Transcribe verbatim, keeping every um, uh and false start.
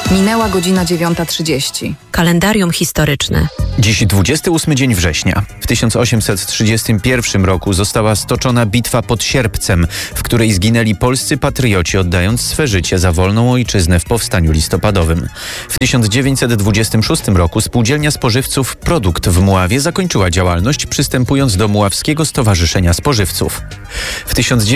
Minęła godzina dziewiąta trzydzieści. Kalendarium historyczne. Dziś dwudziesty ósmy dzień września. W tysiąc osiemset trzydziestym pierwszym roku została stoczona bitwa pod Sierpcem, w której zginęli polscy patrioci, oddając swe życie za wolną ojczyznę w powstaniu listopadowym. W tysiąc dziewięćset dwudziestym szóstym roku spółdzielnia spożywców Produkt w Mławie zakończyła działalność, przystępując do Mławskiego Stowarzyszenia Spożywców. W tysiąc